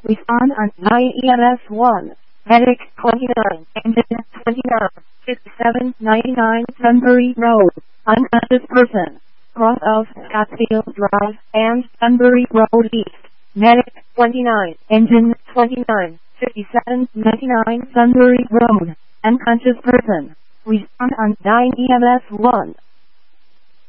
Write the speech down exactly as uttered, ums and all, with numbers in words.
Respond on nine E M S one. Medic twenty-nine, engine twenty-nine, fifty-seven ninety-nine Sunbury Road, unconscious person, cross of Scottsfield Drive and Sunbury Road East. Medic twenty-nine, engine twenty-nine, fifty-seven ninety-nine Sunbury Road, unconscious person. Respond on nine E M S one.